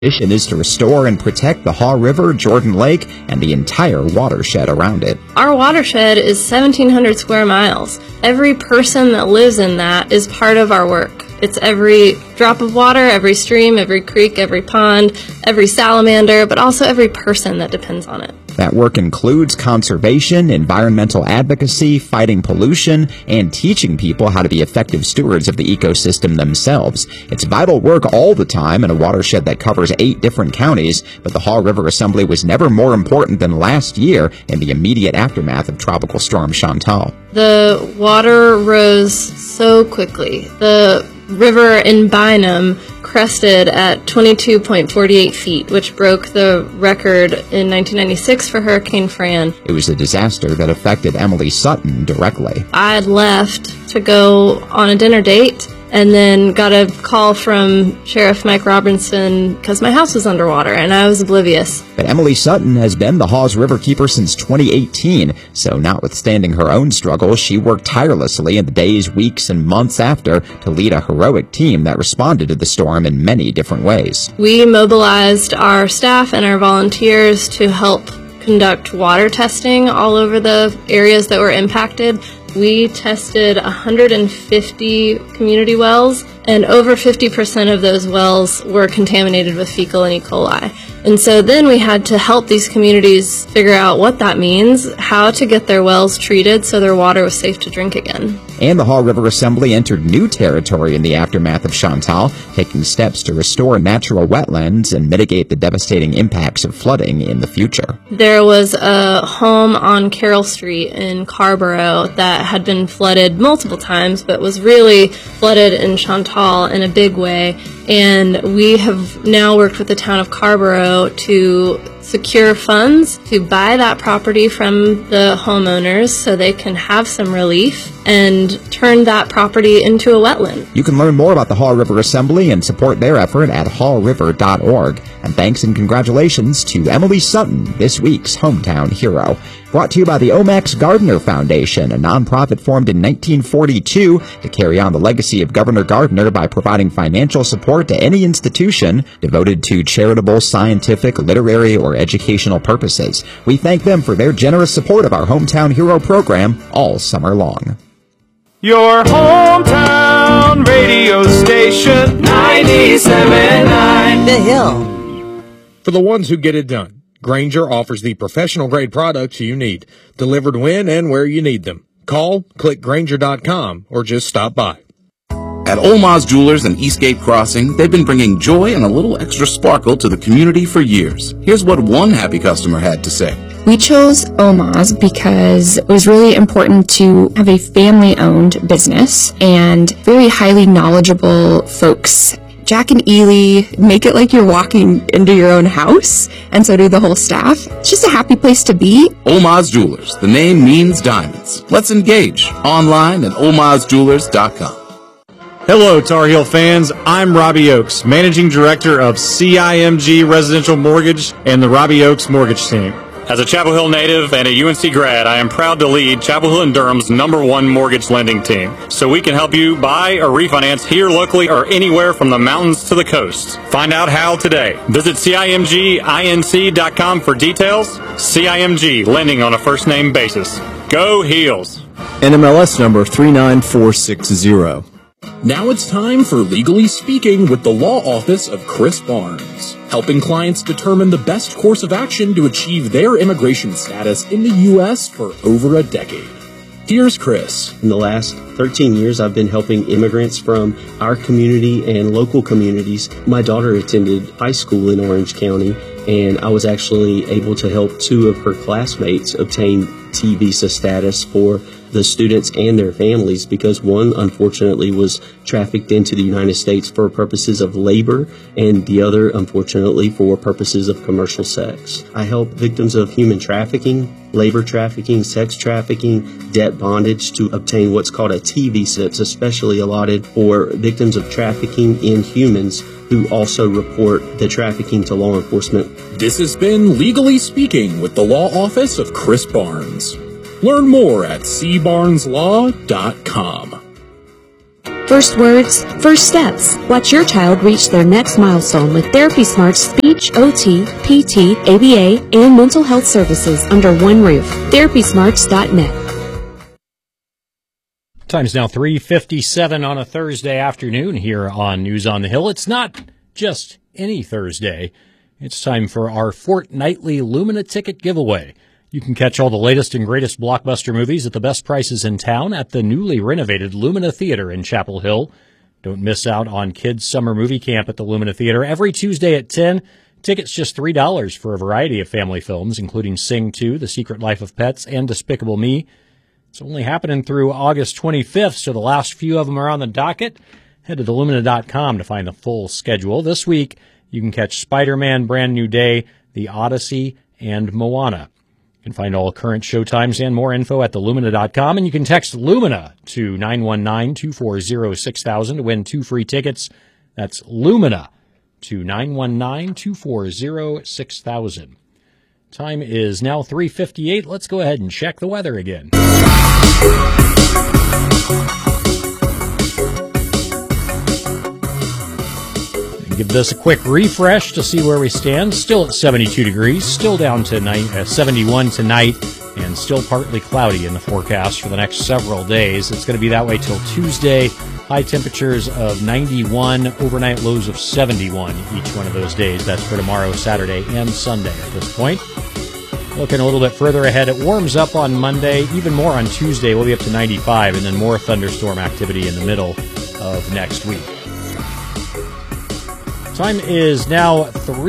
mission is to restore and protect the Haw River, Jordan Lake, and the entire watershed around it. Our watershed is 1,700 square miles. Every person that lives in that is part of our work. It's every drop of water, every stream, every creek, every pond, every salamander, but also every person that depends on it. That work includes conservation, environmental advocacy, fighting pollution, and teaching people how to be effective stewards of the ecosystem themselves. It's vital work all the time in a watershed that covers 8 different counties, but the Haw River Assembly was never more important than last year in the immediate aftermath of Tropical Storm Chantal. The water rose so quickly. The river in Bynum crested at 22.48 feet, which broke the record in 1996 for Hurricane Fran. It was a disaster that affected Emily Sutton directly. I had left to go on a dinner date and then got a call from Sheriff Mike Robinson because my house was underwater and I was oblivious. But Emily Sutton has been the Hawes River Keeper since 2018, so notwithstanding her own struggles, she worked tirelessly in the days, weeks, and months after to lead a heroic team that responded to the storm in many different ways. We mobilized our staff and our volunteers to help conduct water testing all over the areas that were impacted. We tested 150 community wells, and over 50% of those wells were contaminated with fecal and E. coli. And so then we had to help these communities figure out what that means, how to get their wells treated so their water was safe to drink again. And the Haw River Assembly entered new territory in the aftermath of Chantal, taking steps to restore natural wetlands and mitigate the devastating impacts of flooding in the future. There was a home on Carroll Street in Carrboro that had been flooded multiple times, but was really flooded in Chantal in a big way. And we have now worked with the town of Carrboro to secure funds to buy that property from the homeowners so they can have some relief and turn that property into a wetland. You can learn more about the Haw River Assembly and support their effort at hawriver.org. And thanks and congratulations to Emily Sutton, this week's Hometown Hero. Brought to you by the Omax Gardner Foundation, a nonprofit formed in 1942 to carry on the legacy of Governor Gardner by providing financial support to any institution devoted to charitable, scientific, literary, or educational purposes. We thank them for their generous support of our Hometown Hero program all summer long. Your hometown radio station, 97.9 The Hill. For the ones who get it done, Grainger offers the professional-grade products you need, delivered when and where you need them. Call, click Grainger.com, or just stop by. At Olmaz Jewelers and Eastgate Crossing, they've been bringing joy and a little extra sparkle to the community for years. Here's what one happy customer had to say. We chose Olmaz because it was really important to have a family-owned business and very highly knowledgeable folks. Jack and Ely make it like you're walking into your own house, and so do the whole staff. It's just a happy place to be. Olmaz Jewelers. The name means diamonds. Let's engage online at olmazjewelers.com. Hello, Tar Heel fans. I'm Robbie Oakes, Managing Director of CIMG Residential Mortgage and the Robbie Oakes Mortgage Team. As a Chapel Hill native and a UNC grad, I am proud to lead Chapel Hill & Durham's #1 mortgage lending team, so we can help you buy or refinance here locally or anywhere from the mountains to the coast. Find out how today. Visit CIMGINC.com for details. CIMG, lending on a first-name basis. Go Heels! NMLS number 39460. Now it's time for Legally Speaking with the Law Office of Chris Barnes, helping clients determine the best course of action to achieve their immigration status in the U.S. for over a decade. Here's Chris. In the last 13 years, I've been helping immigrants from our community and local communities. My daughter attended high school in Orange County, and I was actually able to help 2 of her classmates obtain T visa status for the students and their families, because one unfortunately was trafficked into the United States for purposes of labor and the other unfortunately for purposes of commercial sex. I help victims of human trafficking, labor trafficking, sex trafficking, debt bondage to obtain what's called a T visa. It's especially allotted for victims of trafficking in humans who also report the trafficking to law enforcement. This has been Legally Speaking with the Law Office of Chris Barnes. Learn more at cbarneslaw.com. First words, first steps. Watch your child reach their next milestone with Therapy Smart's speech, OT, PT, ABA, and mental health services under one roof. TherapySmarts.net. Time's now 3:57 on a Thursday afternoon here on News on the Hill. It's not just any Thursday. It's time for our fortnightly Lumina ticket giveaway. You can catch all the latest and greatest blockbuster movies at the best prices in town at the newly renovated Lumina Theater in Chapel Hill. Don't miss out on Kids Summer Movie Camp at the Lumina Theater every Tuesday at 10. Tickets just $3 for a variety of family films, including Sing 2, The Secret Life of Pets, and Despicable Me. It's only happening through August 25th, so the last few of them are on the docket. Head to thelumina.com to find the full schedule. This week, you can catch Spider-Man Brand New Day, The Odyssey, and Moana. You can find all current showtimes and more info at thelumina.com, and you can text Lumina to 919-240-6000 to win 2 free tickets. That's Lumina to 919-240-6000. Time is now 3:58. Let's go ahead and check the weather again. Give this a quick refresh to see where we stand. Still at 72 degrees, still down to 71 tonight, and still partly cloudy in the forecast for the next several days. It's going to be that way till Tuesday. High temperatures of 91, overnight lows of 71 each one of those days. That's for tomorrow, Saturday, and Sunday at this point. Looking a little bit further ahead, it warms up on Monday, even more on Tuesday. We'll be up to 95, and then more thunderstorm activity in the middle of next week. Time is now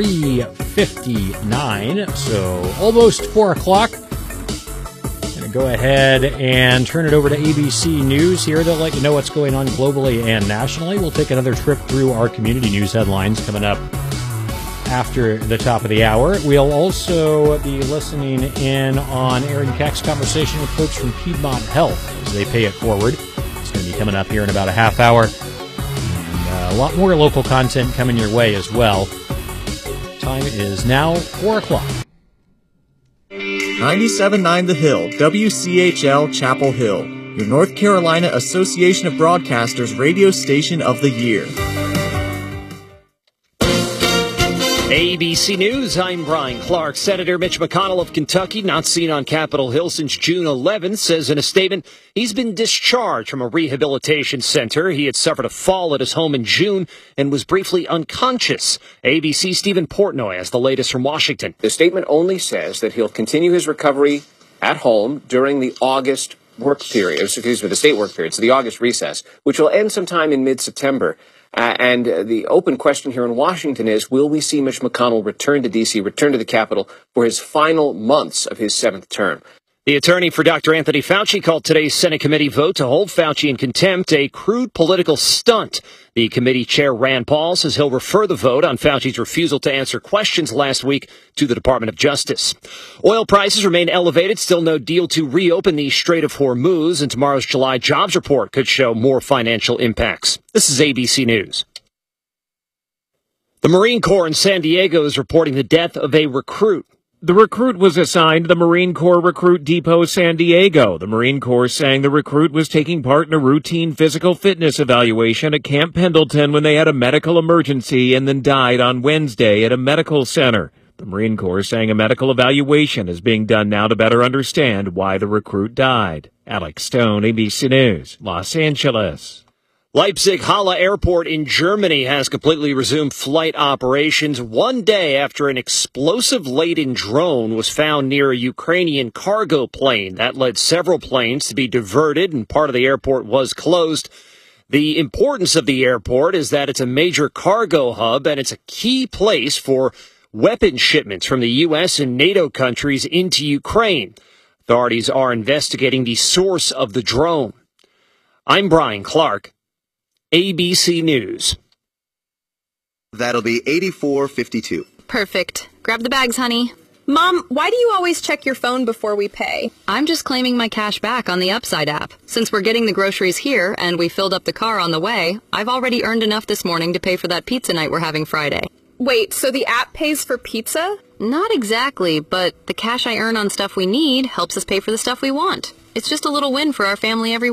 3:59, so almost 4 o'clock. Going to go ahead and turn it over to ABC News here. They'll let you know what's going on globally and nationally. We'll take another trip through our community news headlines coming up after the top of the hour. We'll also be listening in on Aaron Keck's conversation with folks from Piedmont Health as they pay it forward. It's going to be coming up here in about a half hour. A lot more local content coming your way as well. Time is now 4 o'clock. 97.9 The Hill, WCHL Chapel Hill, your North Carolina Association of Broadcasters radio station of the year. ABC News, I'm Brian Clark. Senator Mitch McConnell of Kentucky, not seen on Capitol Hill since June 11th, says in a statement he's been discharged from a rehabilitation center. He had suffered a fall at his home in June and was briefly unconscious. ABC's Stephen Portnoy has the latest from Washington. The statement only says that he'll continue his recovery at home during the August work period, the state work period, so the August recess, which will end sometime in mid-September. And the open question here in Washington is, will we see Mitch McConnell return to D.C., return to the Capitol for his final months of his 7th term? The attorney for Dr. Anthony Fauci called today's Senate committee vote to hold Fauci in contempt a crude political stunt. The committee chair, Rand Paul, says he'll refer the vote on Fauci's refusal to answer questions last week to the Department of Justice. Oil prices remain elevated, still no deal to reopen the Strait of Hormuz, and tomorrow's July jobs report could show more financial impacts. This is ABC News. The Marine Corps in San Diego is reporting the death of a recruit. The recruit was assigned the Marine Corps Recruit Depot San Diego. The Marine Corps saying the recruit was taking part in a routine physical fitness evaluation at Camp Pendleton when they had a medical emergency and then died on Wednesday at a medical center. The Marine Corps saying a medical evaluation is being done now to better understand why the recruit died. Alex Stone, ABC News, Los Angeles. Leipzig-Halle Airport in Germany has completely resumed flight operations 1 day after an explosive-laden drone was found near a Ukrainian cargo plane. That led several planes to be diverted, and part of the airport was closed. The importance of the airport is that it's a major cargo hub, and it's a key place for weapon shipments from the U.S. and NATO countries into Ukraine. Authorities are investigating the source of the drone. I'm Brian Clark. ABC News. That'll be 84.52. Perfect. Grab the bags, honey. Mom, why do you always check your phone before we pay? I'm just claiming my cash back on the Upside app. Since we're getting the groceries here and we filled up the car on the way, I've already earned enough this morning to pay for that pizza night we're having Friday. Wait, so the app pays for pizza? Not exactly, but the cash I earn on stuff we need helps us pay for the stuff we want. It's just a little win for our family every week.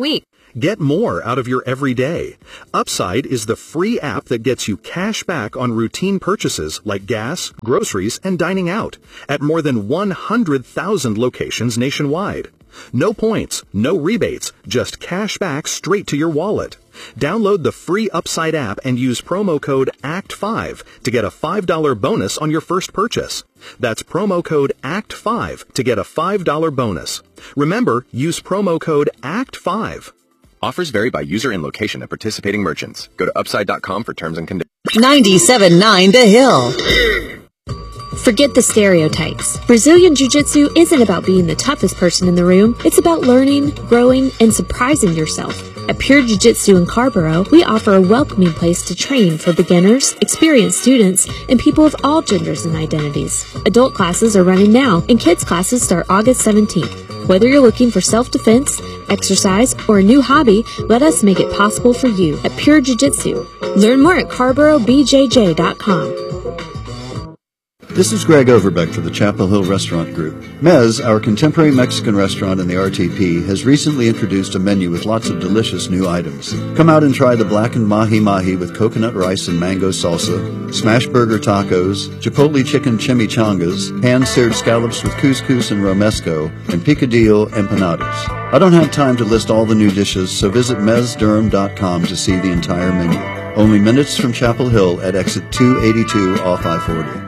Get more out of your everyday. Upside is the free app that gets you cash back on routine purchases like gas, groceries, and dining out at more than 100,000 locations nationwide. No points, no rebates, just cash back straight to your wallet. Download the free Upside app and use promo code ACT5 to get a $5 bonus on your first purchase. That's promo code ACT5 to get a $5 bonus. Remember, use promo code ACT5. Offers vary by user and location at participating merchants. Go to upside.com for terms and conditions. 97.9 The Hill. Forget the stereotypes. Brazilian Jiu-Jitsu isn't about being the toughest person in the room. It's about learning, growing, and surprising yourself. At Pure Jiu-Jitsu in Scarborough, we offer a welcoming place to train for beginners, experienced students, and people of all genders and identities. Adult classes are running now, and kids classes start August 17th. Whether you're looking for self-defense, exercise, or a new hobby, let us make it possible for you at Pure Jiu-Jitsu. Learn more at ScarboroughBJJ.com. This is Greg Overbeck for the Chapel Hill Restaurant Group. Mez, our contemporary Mexican restaurant in the RTP, has recently introduced a menu with lots of delicious new items. Come out and try the blackened mahi-mahi with coconut rice and mango salsa, smash burger tacos, chipotle chicken chimichangas, pan-seared scallops with couscous and romesco, and picadillo empanadas. I don't have time to list all the new dishes, so visit mezdurham.com to see the entire menu. Only minutes from Chapel Hill at exit 282 off I-40.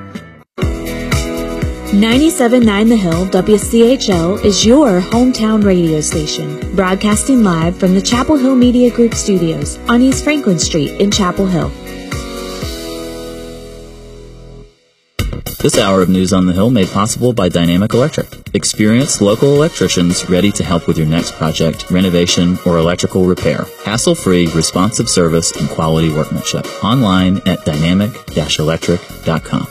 97.9 The Hill WCHL is your hometown radio station, broadcasting live from the Chapel Hill Media Group studios on East Franklin Street in Chapel Hill. This hour of News on the Hill made possible by Dynamic Electric. Experienced local electricians ready to help with your next project, renovation, or electrical repair. Hassle-free, responsive service and quality workmanship. Online at dynamic-electric.com.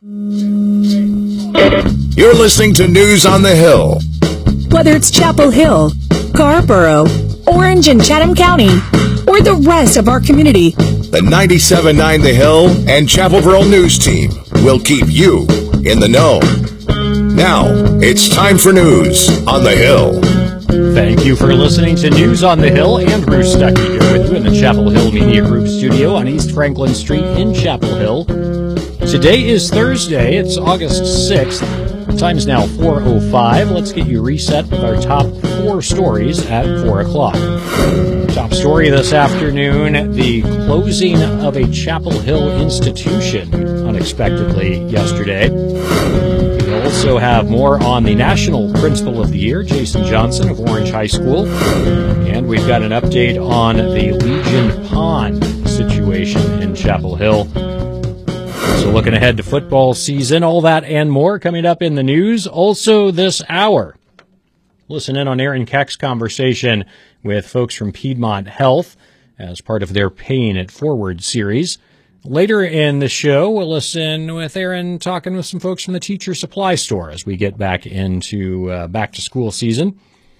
You're listening to News on the Hill. Whether it's Chapel Hill, Scarborough, Orange and Chatham County, or the rest of our community, the 97.9 The Hill and Chapel News team will keep you in the know. Now, it's time for News on the Hill. Thank you for listening to News on the Hill. Andrew Stuckey here with you in the Chapel Hill Media Group studio on East Franklin Street in Chapel Hill. Today is Thursday. It's August 6th. The time's now 4:05. Let's get you reset with our top four stories at 4 o'clock. Top story this afternoon, the closing of a Chapel Hill institution unexpectedly yesterday. We also have more on the National Principal of the Year, Jason Johnson of Orange High School. And we've got an update on the Legion Pond situation in Chapel Hill. So looking ahead to football season, all that and more coming up in the news. Also this hour, listen in on Aaron Keck's conversation with folks from Piedmont Health as part of their Paying It Forward series. Later in the show, we'll listen with Aaron talking with some folks from the Teacher Supply Store as we get back into back to school season.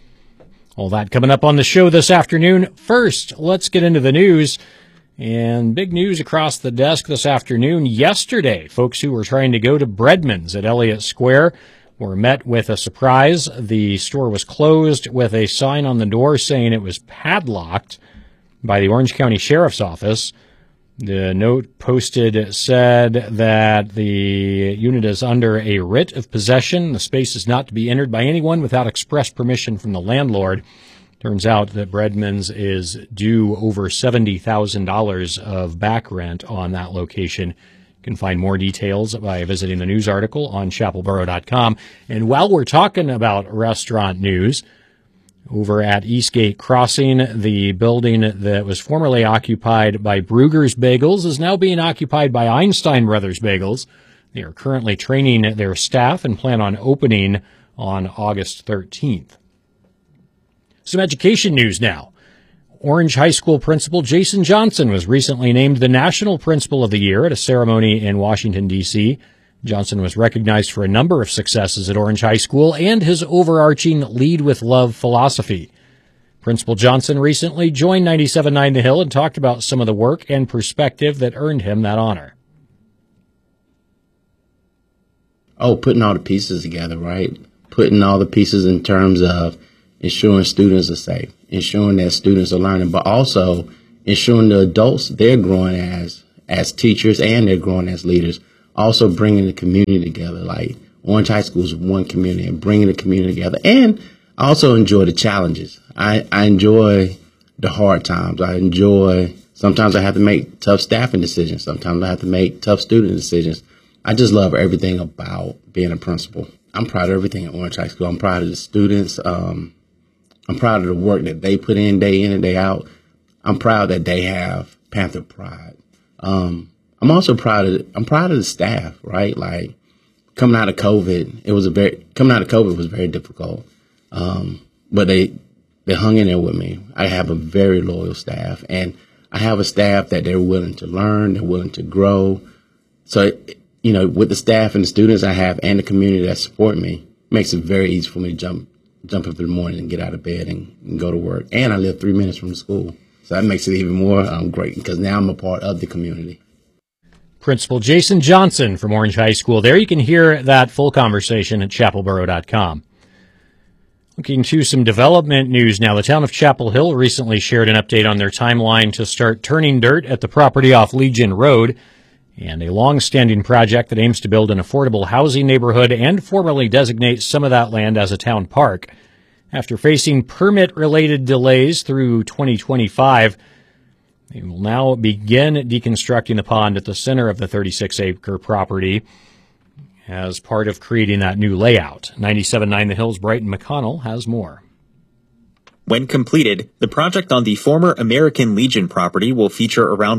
All that coming up on the show this afternoon. First, let's get into the news. And big news across the desk this afternoon. Yesterday, folks who were trying to go to Breadman's at Elliott Square were met with a surprise. The store was closed with a sign on the door saying it was padlocked by the Orange County Sheriff's Office. The note posted said that the unit is under a writ of possession. The space is not to be entered by anyone without express permission from the landlord. Turns out that Breadman's is due over $70,000 of back rent on that location. You can find more details by visiting the news article on chapelboro.com. And while we're talking about restaurant news, over at Eastgate Crossing, the building that was formerly occupied by Brugger's Bagels is now being occupied by Einstein Brothers Bagels. They are currently training their staff and plan on opening on August 13th. Some education news now. Orange High School Principal Jason Johnson was recently named the National Principal of the Year at a ceremony in Washington, D.C. Johnson was recognized for a number of successes at Orange High School and his overarching Lead with Love philosophy. Principal Johnson recently joined 97.9 The Hill and talked about some of the work and perspective that earned him that honor. Putting all the pieces together, right? Putting all the pieces in terms of ensuring students are safe, ensuring that students are learning, but also ensuring the adults, they're growing as teachers and they're growing as leaders, also bringing the community together. Like Orange High School is one community and bringing the community together. And I also enjoy the challenges. I enjoy the hard times. Sometimes I have to make tough staffing decisions. Sometimes I have to make tough student decisions. I just love everything about being a principal. I'm proud of everything at Orange High School. I'm proud of the students. I'm proud of the work that they put in and day out. I'm proud that they have Panther pride. I'm also proud of the staff, right? Like coming out of COVID, was very difficult. But they hung in there with me. I have a very loyal staff, and I have a staff that they're willing to learn, they're willing to grow. So, with the staff and the students I have and the community that support me, it makes it very easy for me to jump up in the morning and get out of bed and go to work. And I live 3 minutes from the school. So that makes it even more great because now I'm a part of the community. Principal Jason Johnson from Orange High School. There you can hear that full conversation at chapelboro.com. Looking to some development news now. The town of Chapel Hill recently shared an update on their timeline to start turning dirt at the property off Legion Road, and a long-standing project that aims to build an affordable housing neighborhood and formally designate some of that land as a town park. After facing permit-related delays through 2025, they will now begin deconstructing the pond at the center of the 36-acre property as part of creating that new layout. 97.9 The Hills' Brighton McConnell has more. When completed, the project on the former American Legion property will feature around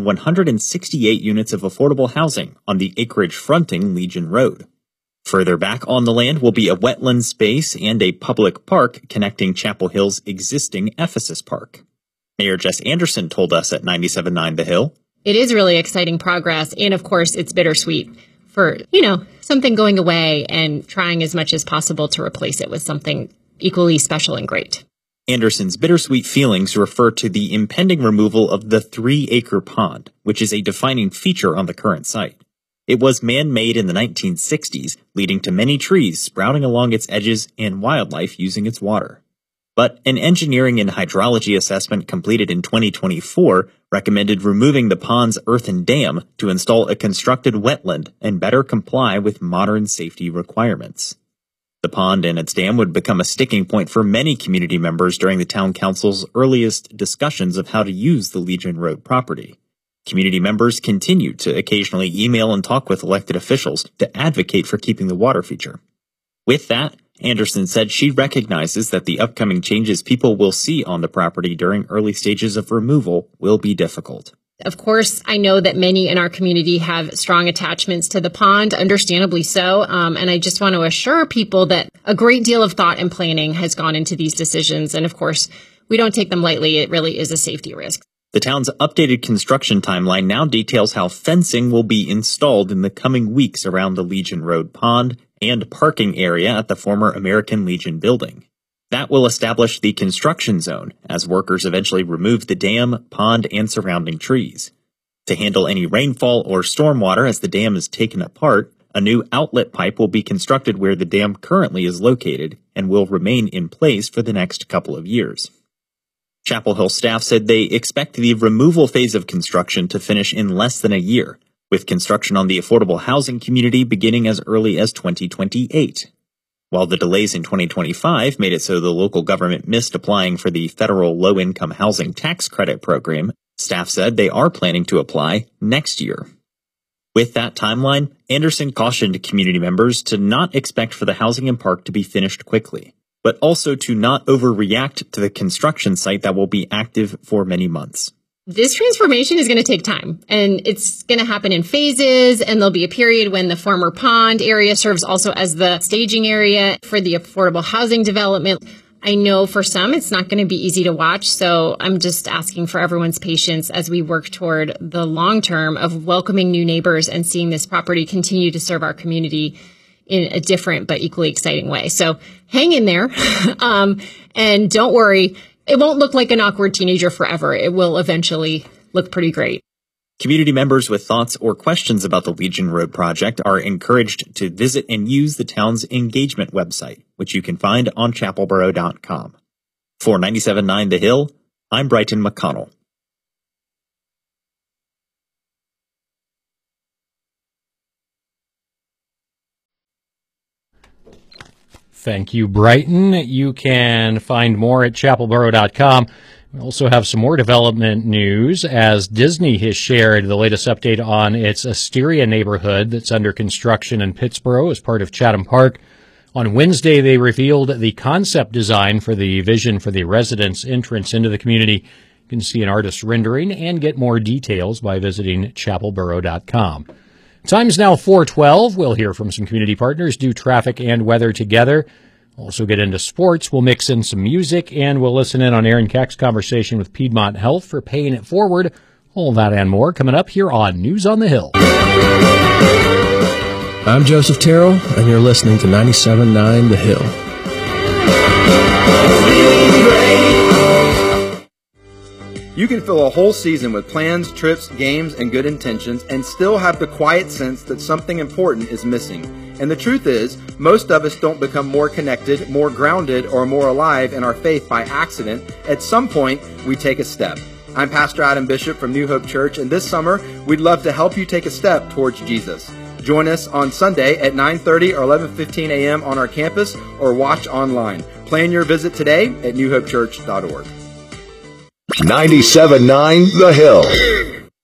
168 units of affordable housing on the acreage fronting Legion Road. Further back on the land will be a wetland space and a public park connecting Chapel Hill's existing Ephesus Park. Mayor Jess Anderson told us at 97.9 The Hill, "It is really exciting progress, and of course it's bittersweet for, something going away and trying as much as possible to replace it with something equally special and great." Anderson's bittersweet feelings refer to the impending removal of the 3-acre pond, which is a defining feature on the current site. It was man-made in the 1960s, leading to many trees sprouting along its edges and wildlife using its water. But an engineering and hydrology assessment completed in 2024 recommended removing the pond's earthen dam to install a constructed wetland and better comply with modern safety requirements. The pond and its dam would become a sticking point for many community members during the town council's earliest discussions of how to use the Legion Road property. Community members continued to occasionally email and talk with elected officials to advocate for keeping the water feature. With that, Anderson said she recognizes that the upcoming changes people will see on the property during early stages of removal will be difficult. Of course, I know that many in our community have strong attachments to the pond, understandably so, and I just want to assure people that a great deal of thought and planning has gone into these decisions, and of course, we don't take them lightly. It really is a safety risk. The town's updated construction timeline now details how fencing will be installed in the coming weeks around the Legion Road pond and parking area at the former American Legion building. That will establish the construction zone as workers eventually remove the dam, pond, and surrounding trees. To handle any rainfall or stormwater as the dam is taken apart, a new outlet pipe will be constructed where the dam currently is located and will remain in place for the next couple of years. Chapel Hill staff said they expect the removal phase of construction to finish in less than a year, with construction on the affordable housing community beginning as early as 2028. While the delays in 2025 made it so the local government missed applying for the federal low-income housing tax credit program, staff said they are planning to apply next year. With that timeline, Anderson cautioned community members to not expect for the housing and park to be finished quickly, but also to not overreact to the construction site that will be active for many months. This transformation is going to take time, and it's going to happen in phases, and there'll be a period when the former pond area serves also as the staging area for the affordable housing development. I know for some it's not going to be easy to watch, so I'm just asking for everyone's patience as we work toward the long term of welcoming new neighbors and seeing this property continue to serve our community in a different but equally exciting way. So hang in there, and don't worry. It won't look like an awkward teenager forever. It will eventually look pretty great. Community members with thoughts or questions about the Legion Road project are encouraged to visit and use the town's engagement website, which you can find on chapelboro.com. For 97.9 The Hill, I'm Brighton McConnell. Thank you, Brighton. You can find more at chapelboro.com. We also have some more development news as Disney has shared the latest update on its Asteria neighborhood that's under construction in Pittsboro as part of Chatham Park. On Wednesday, they revealed the concept design for the vision for the residents' entrance into the community. You can see an artist's rendering and get more details by visiting chapelboro.com. Time's now 4:12. We'll hear from some community partners, do traffic and weather together. Also get into sports. We'll mix in some music, and we'll listen in on Aaron Keck's conversation with Piedmont Health for Paying It Forward. All that and more coming up here on News on the Hill. I'm Joseph Terrell, and you're listening to 97.9 The Hill. You can fill a whole season with plans, trips, games, and good intentions and still have the quiet sense that something important is missing. And the truth is, most of us don't become more connected, more grounded, or more alive in our faith by accident. At some point, we take a step. I'm Pastor Adam Bishop from New Hope Church, and this summer, we'd love to help you take a step towards Jesus. Join us on Sunday at 9:30 or 11:15 a.m. on our campus or watch online. Plan your visit today at newhopechurch.org. 97.9 The Hill.